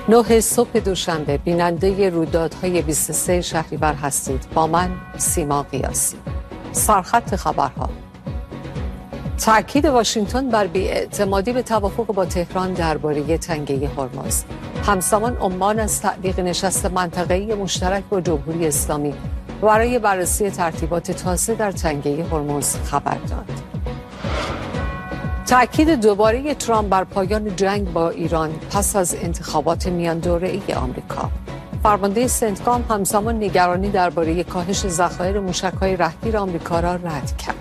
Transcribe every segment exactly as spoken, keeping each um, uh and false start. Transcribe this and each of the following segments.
نه صبح دوشنبه بیننده رویدادهای بیست و سه شهریور هستید. با من سیما قیاسی. سرخط خبرها: تأکید واشنگتن بر بی‌اعتمادی به توافق با تهران درباره تنگه هرمز. همزمان عمان از تعلیق نشست منطقه‌ای مشترک با جمهوری اسلامی برای بررسی ترتیبات تازه در تنگه هرمز خبر داد. تأکید دوباره ترامپ بر پایان جنگ با ایران پس از انتخابات میان دوره‌ای آمریکا. فرمانده سنتکام همزمان نگرانی درباره کاهش ذخایر موشک‌های رهگیر آمریکا را رد کرد.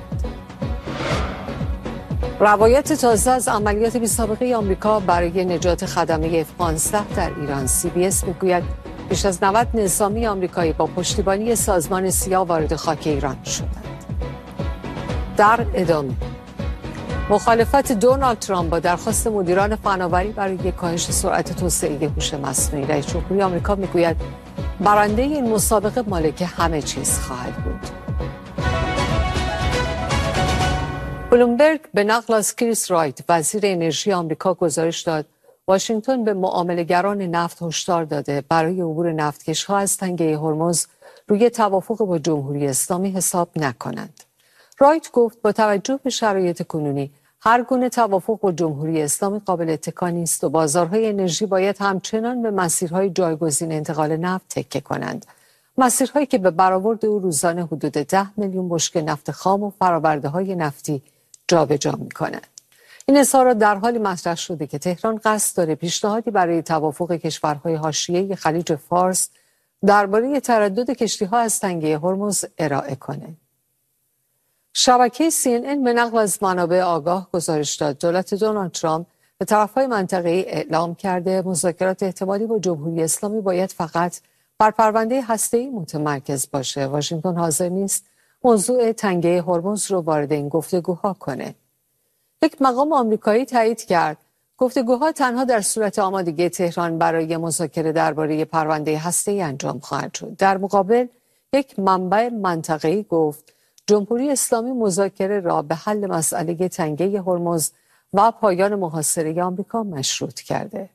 روایت تازه از عملیات بی‌سابقه آمریکا برای نجات خدمه اف پانزده در ایران. سی بی اس میگوید بیش از نود نظامی آمریکایی با پشتیبانی سازمان سیا وارد خاک ایران شدند. در ادامه، مخالفت دونالد ترامپ با درخواست مدیران فناوری برای کاهش سرعت توسعه هوش مصنوعی. رئیس جمهوری آمریکا میگوید برنده این مسابقه مالک همه چیز خواهد بود. بلومبرگ به نقل از کریس رایت وزیر انرژی آمریکا گزارش داد واشنگتن به معامله‌گران نفت هشدار داده برای عبور نفتکش‌ها از تنگه هرمز روی توافق با جمهوری اسلامی حساب نکنند. رایت گفت با توجه به شرایط کنونی هر گونه توافق با جمهوری اسلامی قابل اتکا نیست و بازارهای انرژی باید همچنان به مسیرهای جایگزین انتقال نفت تکیه کنند. مسیرهایی که به برآورد او روزانه حدود ده میلیون بشکه نفت خام و فرآورده‌های نفتی جابجا می‌کنند. این اظهارات در حالی مطرح شده که تهران قصد داره پیشنهادی برای توافق کشورهای حاشیه خلیج فارس درباره تردد کشتی‌ها از تنگه هرمز ارائه کنه. شبکه سی ان ان به نقل از منابع آگاه گزارش داد دولت دونالد ترامپ به طرف‌های منطقه‌ای اعلام کرده مذاکرات احتمالی با جمهوری اسلامی باید فقط بر پرونده هسته‌ای متمرکز باشه. واشنگتن حاضر نیست موضوع تنگه هرمز رو وارد این گفتگوها کنه. یک مقام آمریکایی تایید کرد گفتگوها تنها در صورت آمادگی تهران برای مذاکره درباره پرونده هسته‌ای انجام خواهد شد. در مقابل یک منبع منطقه‌ای گفت جمهوری اسلامی مذاکره را به حل مسئله تنگه هرمز و پایان محاصره آمریکا مشروط کرده.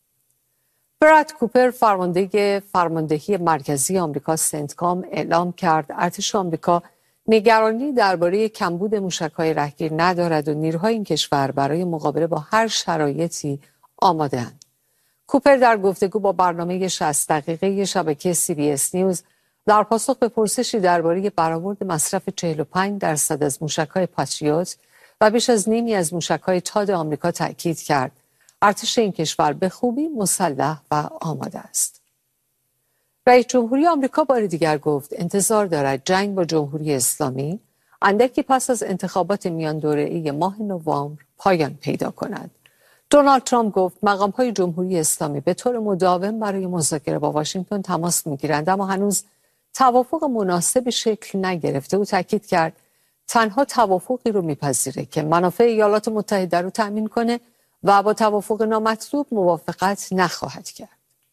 براد کوپر فرمانده فرماندهی مرکزی آمریکا سنتکام اعلام کرد ارتش آمریکا نگرانی درباره کمبود موشک‌های رهگیر ندارد و نیروهای این کشور برای مقابله با هر شرایطی آماده‌اند. کوپر در گفتگو با برنامه شصت دقیقه شبکه سی بی اس نیوز در پاسخ به پرسشی درباره برآورد مصرف چهل و پنج درصد از موشک‌های پاتریوت و بیش از نیمی از موشک‌های تاد آمریکا تأکید کرد ارتش این کشور به خوبی مسلح و آماده است. رئیس جمهوری آمریکا بار دیگر گفت انتظار دارد جنگ با جمهوری اسلامی اندکی پس از انتخابات میان دوره‌ای ماه نوامبر پایان پیدا کند. دونالد ترامپ گفت مقام‌های جمهوری اسلامی به طور مداوم برای مذاکره با واشنگتن تماس می‌گیرند اما هنوز توافق مناسب شکل نگرفته. او تاکید کرد تنها توافقی رو میپذیره که منافع ایالات متحده رو تأمین کنه و با توافق نامطلوب موافقت نخواهد کرد.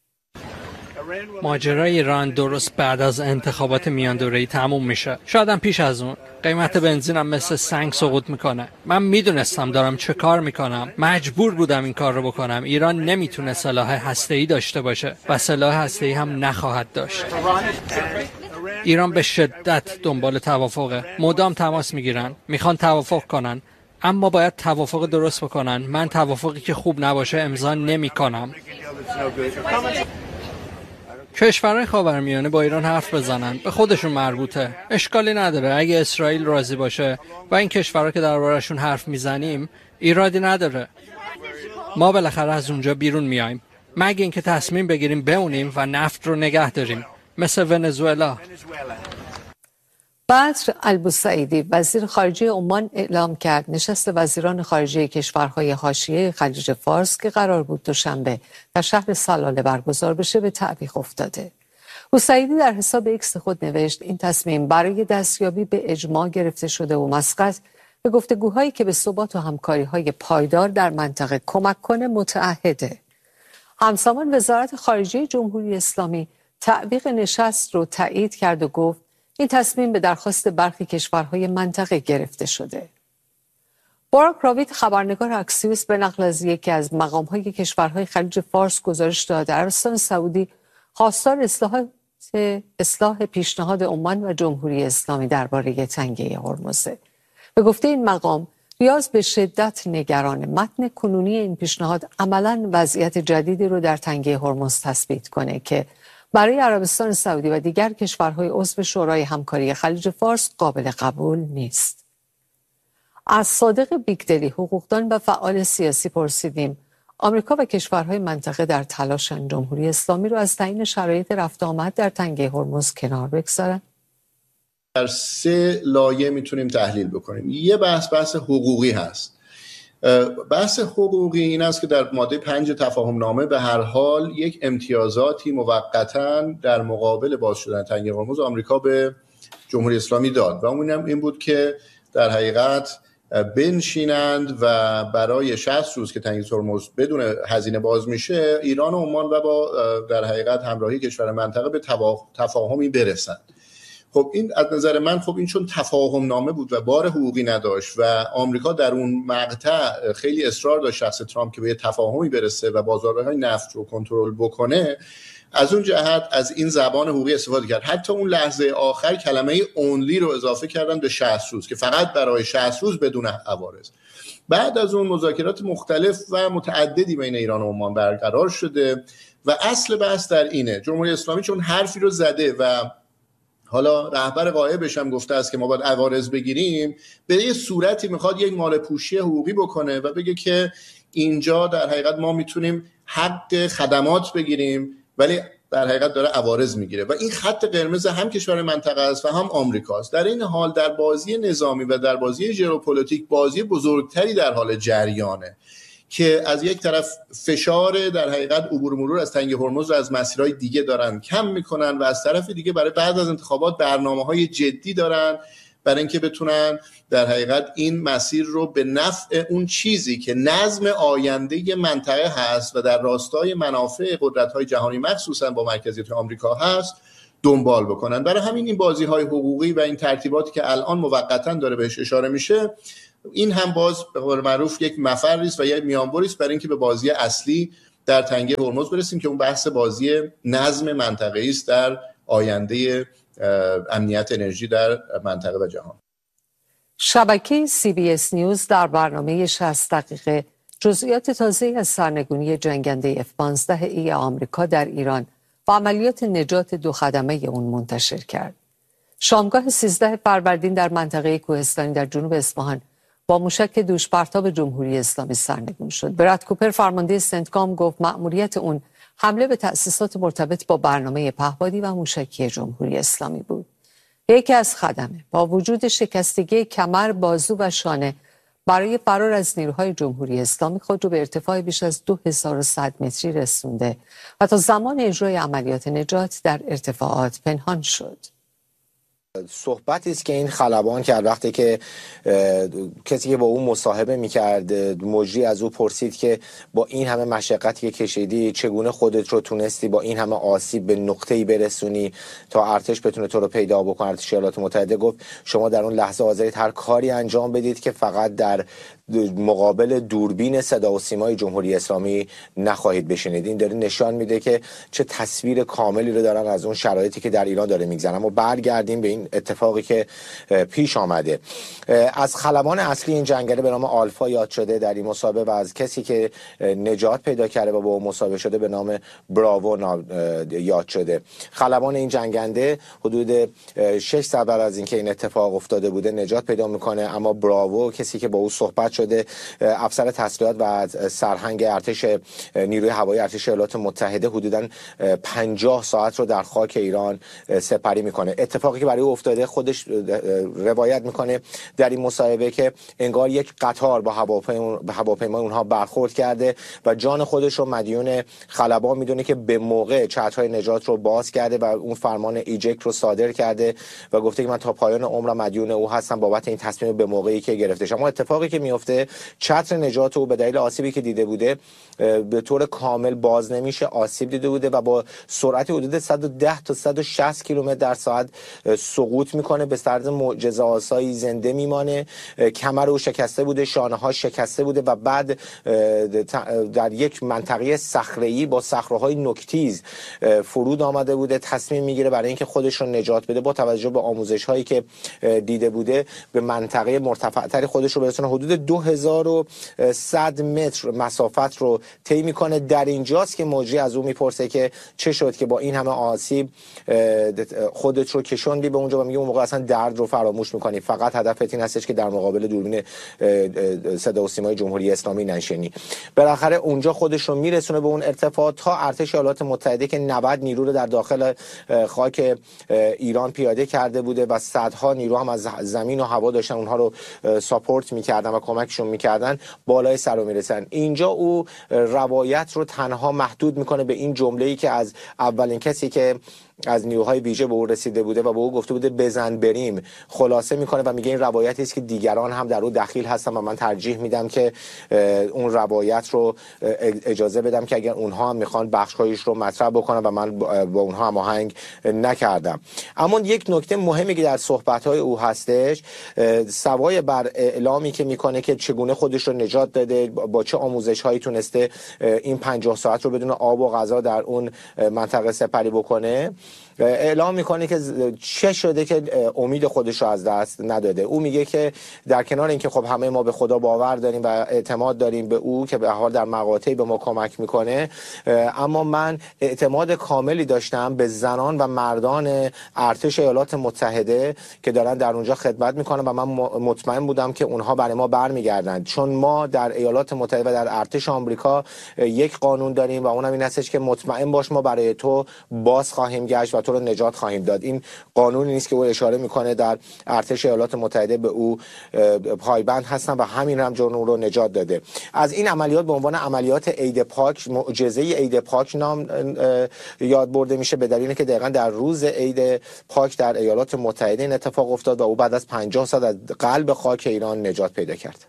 ماجرای ایران درست بعد از انتخابات میان دوره‌ای تموم میشه. شاید هم پیش از اون. قیمت بنزینم مثل سنگ سقوط میکنه. من میدونستم دارم چه کار میکنم. مجبور بودم این کار رو بکنم. ایران نمیتونه سلاح هسته‌ای داشته باشه و سلاح هسته‌ای هم نخواهد داشت. ایران به شدت دنبال توافقه. مدام تماس میگیرن. میخوان توافق کنن. اما باید توافق درست بکنن. من توافقی که خوب نباشه امضا نمیکنم. کشورهای خاورمیانه با ایران حرف بزنن، به خودشون مربوطه. اشکالی نداره اگه اسرائیل راضی باشه و این کشورها که درباره‌شون حرف میزنیم ایرادی نداره. ما بالاخره از اونجا بیرون میایم مگه اینکه تصمیم بگیریم بمونیم و نفت رو نگه داریم مثل ونزوئلا. بدر البوسعیدی وزیر خارجه عمان اعلام کرد نشست وزیران خارجه کشورهای حاشیه خلیج فارس که قرار بود دوشنبه در شهر سلاله برگزار بشه به تعویق افتاده. بوسعیدی در حساب ایکس خود نوشت این تصمیم برای دستیابی به اجماع گرفته شده و مسقط به گفتگوهایی که به ثبات و همکاری‌های پایدار در منطقه کمک کنه متعهده. همزمان وزارت خارجه جمهوری اسلامی تعویق نشست رو تایید کرد و گفت این تصمیم به درخواست برخی کشورهای منطقه گرفته شده. باراک راوید خبرنگار اکسیوس به نقل از یکی از مقام‌های کشورهای خلیج فارس گزارش داد عربستان سعودی خواستار اصلاحات اصلاح پیشنهاد عمان و جمهوری اسلامی درباره تنگه هرمز. به گفته این مقام، ریاض به شدت نگران متن کنونی این پیشنهاد عملاً وضعیت جدیدی رو در تنگه هرمز تثبیت کنه که برای عربستان سعودی و دیگر کشورهای عضو شورای همکاری خلیج فارس قابل قبول نیست. از صادق بیگدلی، حقوقدان و فعال سیاسی پرسیدیم آمریکا و کشورهای منطقه در تلاشن جمهوری اسلامی رو از تعیین شرایط رفت آمد در تنگه هرمز کنار بگذارن؟ در سه لایه میتونیم تحلیل بکنیم. یه بحث بحث حقوقی هست. بحث حقوقی این است که در ماده پنج تفاهم نامه به هر حال یک امتیازاتی موقتاً در مقابل باز شدن تنگه هرمز آمریکا به جمهوری اسلامی داد و اون هم این بود که در حقیقت بنشینند و برای شصت روز که تنگه هرمز بدون هزینه باز میشه ایران و عمان و با در حقیقت همراهی کشور منطقه به تفاهمی برسند. خب این از نظر من خب این چون تفاهم نامه بود و بار حقوقی نداشت و آمریکا در اون مقطع خیلی اصرار داشت شخص ترامپ که به تفاهمی برسه و بازارهای نفت رو کنترل بکنه، از اون جهت از این زبان حقوقی استفاده کرد. حتی اون لحظه آخر کلمه اونلی رو اضافه کردن به شصت روز که فقط برای شصت روز بدون عوارض. بعد از اون مذاکرات مختلف و متعددی بین ایران و عمان برقرار شده و اصل بحث در اینه جمهوری اسلامی چون حرفی رو زده و حالا رهبر غایبش هم گفته است که ما باید عوارض بگیریم، به یه صورتی میخواد یک مال پوشی حقوقی بکنه و بگه که اینجا در حقیقت ما میتونیم حق خدمات بگیریم ولی در حقیقت داره عوارض میگیره و این خط قرمز هم کشور منطقه است و هم آمریکاست. در این حال در بازی نظامی و در بازی ژئوپلیتیک بازی بزرگتری در حال جریانه که از یک طرف فشار در حقیقت عبور مرور از تنگه هرمز رو از مسیرهای دیگه دارن کم میکنن و از طرف دیگه برای بعد از انتخابات برنامه‌های جدی دارن برای اینکه بتونن در حقیقت این مسیر رو به نفع اون چیزی که نظم آینده منطقه هست و در راستای منافع قدرت‌های جهانی مخصوصا با مرکزیت آمریکا هست دنبال بکنن. برای همین این بازی‌های حقوقی و این ترتیباتی که الان موقتاً داره بهش اشاره میشه، این هم باز به قول معروف یک مفری است و یک میانبری است برای اینکه به بازی اصلی در تنگه هرمز برسیم که اون بحث بازی نظم منطقه‌ای است در آینده امنیت انرژی در منطقه و جهان. شبکه سی بی اس نیوز در برنامه شصت دقیقه جزئیات تازه از سرنگونی جنگنده اف پانزده ای آمریکا در ایران و عملیات نجات دو خدمه اون منتشر کرد. شامگاه سیزده فروردین در منطقه کوهستانی در جنوب اصفهان با موشک دوش پرتاب جمهوری اسلامی سرنگون شد. براد کوپر فرمانده سنتکام گفت مأموریت اون حمله به تأسیسات مرتبط با برنامه پهپادی و موشکی جمهوری اسلامی بود. یکی از خدمه با وجود شکستگی کمر، بازو و شانه برای فرار از نیروهای جمهوری اسلامی خود رو به ارتفاع بیش از دو هزار و صد متری رسونده و تا زمان اجرای عملیات نجات در ارتفاعات پنهان شد. صحبتی است که این خلبان کرد وقتی که کسی که با او مصاحبه میکرد مجری از او پرسید که با این همه مشقتی که کشیدی چگونه خودت رو تونستی با این همه آسیب به نقطه‌ای برسونی تا ارتش بتونه تو رو پیدا بکنه. ارتش ایالات متحده گفت شما در اون لحظه حاضرید هر کاری انجام بدید که فقط در مقابل دوربین صدا و سیمای جمهوری اسلامی نخواهید بشینید. این داره نشان میده که چه تصویر کاملی رو دارن از اون شرایطی که در ایران داره میگذرن. اما برگردیم به این اتفاقی که پیش آمده. از خلبان اصلی این جنگنده به نام آلفا یاد شده در این مسابقه و از کسی که نجات پیدا کرده و با او مسابقه شده به نام براوو یاد شده. خلبان این جنگنده حدود شش ساعت بعد از اینکه این اتفاق افتاده بوده نجات پیدا میکنه، اما براوو کسی که با او صحبت شده افسر تسلیحات و سرهنگ ارتش نیروی هوایی ارتش ایالات متحده حدوداً پنجاه ساعت رو در خاک ایران سپری میکنه. اتفاقی که برای او افتاده خودش روایت میکنه در این مصاحبه که انگار یک قطار با هواپیما هواپیما اونها برخورد کرده و جان خودش رو مدیون خلبان میدونه که به موقع چترهای نجات رو باز کرده و اون فرمان ایجکت رو صادر کرده و گفته که من تا پایان عمرم مدیون او هستم بابت این تصمیم به موقعی که گرفتش. اما اتفاقی که میفته رفته. چتر نجات او به دلیل آسیبی که دیده بوده به طور کامل باز نمیشه، آسیب دیده بوده و با سرعت حدود صد و ده تا صد و شصت کیلومتر در ساعت سقوط میکنه، به طرز معجزه آسایی زنده میمانه. کمر او شکسته بوده، شانه ها شکسته بوده و بعد در یک منطقه صخره‌ای با صخره‌های نوک‌تیز فرود آمده بوده. تصمیم میگیره برای اینکه خودش رو نجات بده با توجه به آموزش‌هایی که دیده بوده به منطقه مرتفع‌تری خودش رو برسونه. حدود دو هزار و صد متر مسافت رو طی میکنه. در اینجاست که مجری از او میپرسه که چه شد که با این همه آسیب خودت رو کشوندی به اونجا و میگه اون موقع اصلا درد رو فراموش میکنی، فقط هدفت این هستش که در مقابل دوربین صدا و سیمای جمهوری اسلامی نشینی. بالاخره اونجا خودش رو میرسونه به اون ارتفاع تا ارتش ایالات متحده که نود نیرو رو در داخل خاک ایران پیاده کرده بوده و صدها نیرو هم از زمین و هوا داشتن اونها رو ساپورت میکردن و کمکشون میکردن، بالای سر رو میرسن. اینجا او روایت رو تنها محدود میکنه به این جمله‌ای که از اولین کسی که از نیروهای ویژه به او رسیده بوده و به او گفته بوده بزن بریم خلاصه میکنه و میگه این روایتی است که دیگران هم در او دخیل هستن و من ترجیح میدم که اون روایت رو اجازه بدم که اگر اونها هم میخوان بخشایش رو مطرح بکنن و من با اونها هماهنگ نکردم. اما یک نکته مهمی که در صحبت‌های او هستش، سوای بر اعلامی که میکنه که چگونه خودش رو نجات داده، با چه آموزش‌هایی تونسته این پنجاه ساعت رو بدون آب و غذا در اون منطقه سپری بکنه، اعلام میکنه که چه شده که امید خودش رو از دست نداده. او میگه که در کنار اینکه خب همه ما به خدا باور داریم و اعتماد داریم به او که به حال در مقاطعی به ما کمک میکنه، اما من اعتماد کاملی داشتم به زنان و مردان ارتش ایالات متحده که دارن در اونجا خدمت میکنن و من مطمئن بودم که اونها برای ما برمیگردن، چون ما در ایالات متحده و در ارتش آمریکا یک قانون داریم و اونم این هستش که مطمئن باش ما برای تو باز خواهیم گشت و تو رو نجات خواهیم داد. این قانونی نیست که او اشاره میکنه در ارتش ایالات متحده به او پایبند هستن و همین هم جون رو نجات داده. از این عملیات به عنوان عملیات عید پاک، معجزه عید پاک نام یاد برده میشه به دلیل اینکه دقیقاً در روز عید پاک در ایالات متحده این اتفاق افتاد و او بعد از پنجاه سال از قلب خاک ایران نجات پیدا کرد.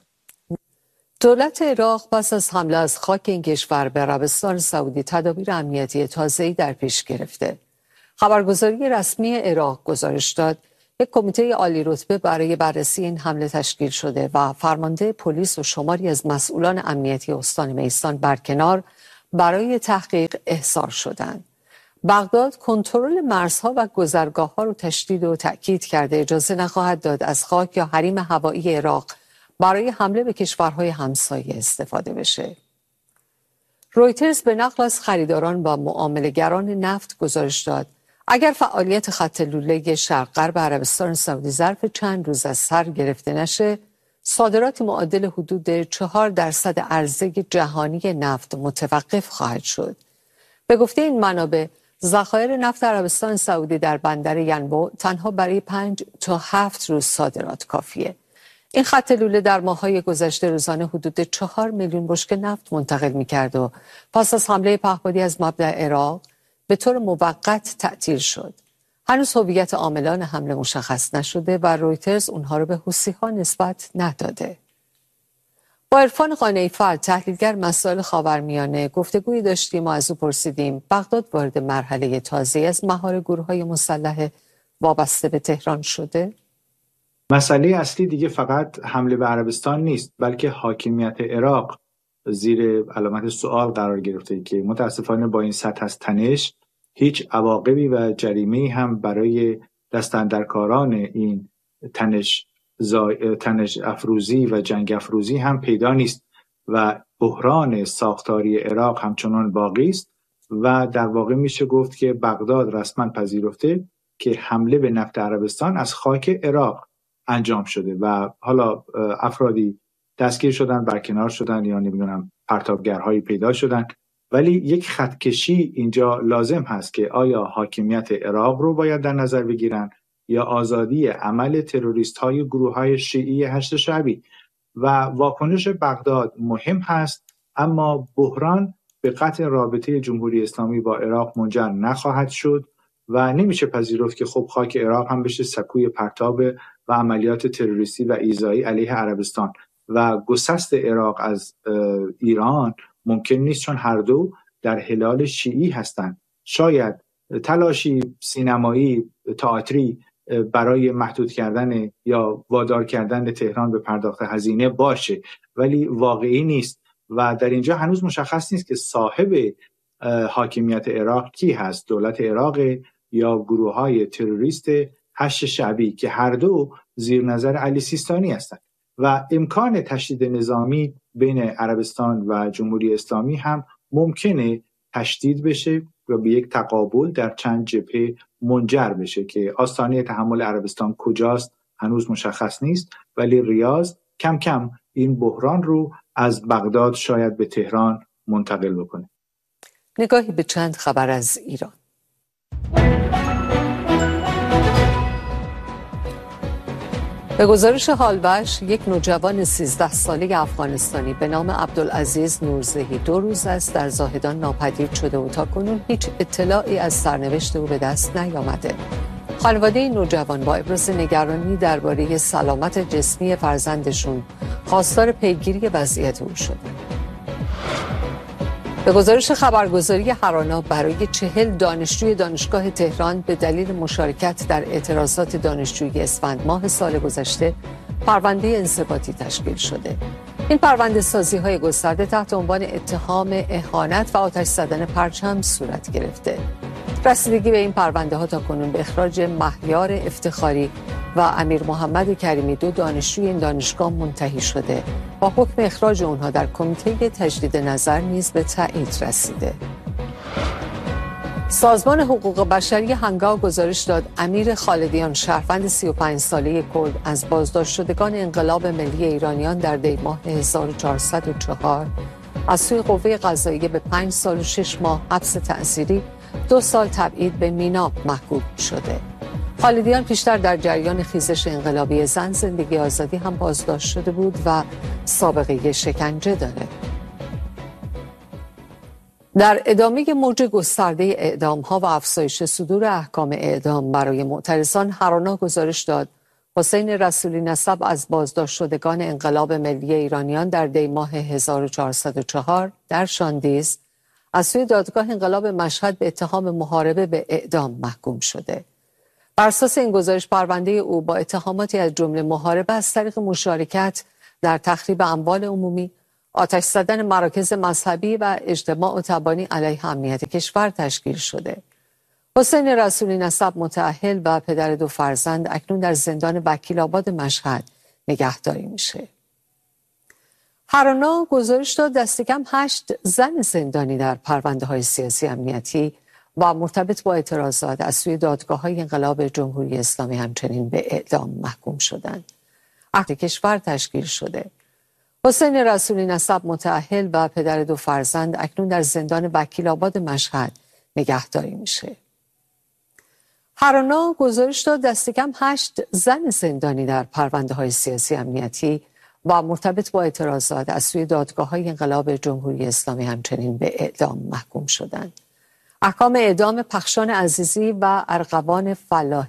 دولت عراق پس از حمله از خاک این کشور به عربستان سعودی تدابیر امنیتی تازه‌ای در پیش گرفته. خبرگزاری رسمی عراق گزارش داد یک کمیته عالی رتبه برای بررسی این حمله تشکیل شده و فرمانده پلیس و شماری از مسئولان امنیتی استان میثان برکنار برای تحقیق احضار شدند. بغداد کنترل مرزها و گذرگاه‌ها رو تشدید و تأکید کرده اجازه نخواهد داد از خاک یا حریم هوایی عراق برای حمله به کشورهای همسایه استفاده بشه. رویترز به نقل از خریداران و معامله‌گران نفت گزارش داد اگر فعالیت خط لوله شرق غرب عربستان سعودی ظرف چند روز از سر گرفته نشه، صادرات معادل حدود چهار درصد عرضه جهانی نفت متوقف خواهد شد. به گفته این منابع، ذخایر نفت عربستان سعودی در بندر ینبع تنها برای پنج تا هفت روز صادرات کافیه. این خط لوله در ماه‌های گذشته روزانه حدود چهار میلیون بشکه نفت منتقل می‌کرد و پس از حمله پهپادی از مبدأ عراق به طور موقت تعطیل شد. هنوز هویت عاملان حمله مشخص نشده و رویترز اونها رو به حوثی‌ها نسبت نداده. با عرفان قانعی فرد، تحلیلگر مسائل خاورمیانه، گفتگویی داشتیم و از او پرسیدیم بغداد وارد مرحله تازه‌ای از مهار گروه‌های مسلح وابسته به تهران شده؟ مسئله اصلی دیگه فقط حمله به عربستان نیست، بلکه حاکمیت عراق زیر علامت سوال قرار گرفته که متاسفانه با این سطح از تنش هیچ عواقبی و جریمه‌ای هم برای دستاندرکاران این تنش زا... تنش افروزی و جنگ افروزی هم پیدا نیست و بحران ساختاری عراق همچنان باقی است و در واقع میشه گفت که بغداد رسما پذیرفته که حمله به نفت عربستان از خاک عراق انجام شده و حالا افرادی دستگیر شدن، برکنار شدن یا نمیدونم پرتابگرهایی پیدا شدن، ولی یک خطکشی اینجا لازم هست که آیا حاکمیت عراق رو باید در نظر بگیرن یا آزادی عمل تروریست های گروه های شیعی هشت شعبی. و واکنش بغداد مهم هست، اما بحران به قطع رابطه جمهوری اسلامی با عراق منجر نخواهد شد و نمیشه پذیرفت که خب خاک عراق هم بشه سکوی پرتاب و عملیات تروریستی و ایذایی علیه عربستان. و گسست عراق از ایران ممکن نیست، چون هر دو در هلال شیعی هستند. شاید تلاشی سینمایی، تئاتری برای محدود کردن یا وادار کردن تهران به پرداخت هزینه باشه، ولی واقعی نیست و در اینجا هنوز مشخص نیست که صاحب حاکمیت عراق کی هست، دولت عراق یا گروه‌های تروریست هشت شعبی که هر دو زیر نظر علی سیستانی هستند و امکان تشدید نظامی بین عربستان و جمهوری اسلامی هم ممکنه تشدید بشه و به یک تقابل در چند جبهه منجر بشه که آستانه تحمل عربستان کجاست هنوز مشخص نیست، ولی ریاض کم کم این بحران رو از بغداد شاید به تهران منتقل بکنه. نگاهی به چند خبر از ایران. به گزارش حالوش، یک نوجوان سیزده ساله افغانستانی به نام عبدالعزیز نورزهی دو روز است در زاهدان ناپدید شده و تاکنون هیچ اطلاعی از سرنوشت او به دست نیامده. خانواده این نوجوان با ابراز نگرانی درباره سلامت جسمی فرزندشون خواستار پیگیری وضعیت او شده. به گزارش خبرگزاری هرانا، برای چهل دانشجوی دانشگاه تهران به دلیل مشارکت در اعتراضات دانشجویی اسفند ماه سال گذشته پرونده انضباطی تشکیل شده. این پرونده سازی های گسترده تحت عنوان اتهام اهانت و آتش زدن پرچم صورت گرفته. رسیدگی به این پرونده ها تا کنون به اخراج مهیار افتخاری و امیر محمد کریمی، دو دانشجوی این دانشگاه، منتهی شده و حکم اخراج اونها در کمیته تجدید نظر نیز به تایید رسیده. سازمان حقوق بشری هنگاو گزارش داد امیر خالدیان، شهروند سی و پنج ساله کرد، از بازداشت شدگان انقلاب ملی ایرانیان در دی ماه هزار و چهارصد و چهار از سوی قوه قضاییه به پنج سال و شش ماه حبس تعزیری، دو سال تبعید به میناب محکوم شده. خالدیان پیشتر در جریان خیزش انقلابی زن زندگی آزادی هم بازداشت شده بود و سابقه شکنجه داره. در ادامه موج گسترده اعدام‌ها و افزایش صدور احکام اعدام برای معترضان، هرانا گزارش داد حسین رسولی نسب از بازداشت شدگان انقلاب ملی ایرانیان در دی ماه هزار و چهارصد و چهار در شاندیز از سوی دادگاه انقلاب مشهد به اتهام محاربه به اعدام محکوم شده. بر اساس این گزارش، پرونده او با اتهاماتی از جمله محاربه از طریق مشارکت در تخریب اموال عمومی، آتش زدن مراکز مذهبی و اجتماع و تبانی علیه امنیت کشور تشکیل شده. حسین رسولی نسب، متأهل و پدر دو فرزند، اکنون در زندان وکیل آباد مشهد نگهداری میشه. هرانا گزارش داد دست کم هشت زن زندانی در پرونده های سیاسی امنیتی و مرتبط با اعتراضات از سوی دادگاه های انقلاب جمهوری اسلامی همچنین به اعدام محکوم شدند. عهد کشور تشکیل شده. حسین رسولی نسب، متأهل و پدر دو فرزند، اکنون در زندان وکیل آباد مشهد نگهداری میشه. هرانا گزارش داد دست کم هشت زن زندانی در پرونده های سیاسی امنیتی و مرتبط با اعتراضات از سوی دادگاه های انقلاب جمهوری اسلامی همچنین به اعدام محکوم شدند. احکام اعدام پخشان عزیزی و ارغوان فلاحی